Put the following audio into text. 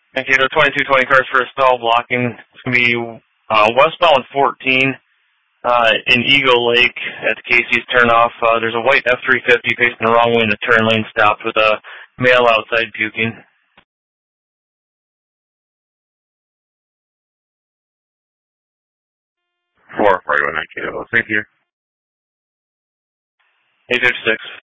Okay, the 2220 cars for a stall blocking. It's going to be westbound 14 in Eagle Lake at the Casey's turnoff. There's a white F-350 facing the wrong way in the turn lane, stopped with a male outside puking. 441 Kilo. Thank you. 856.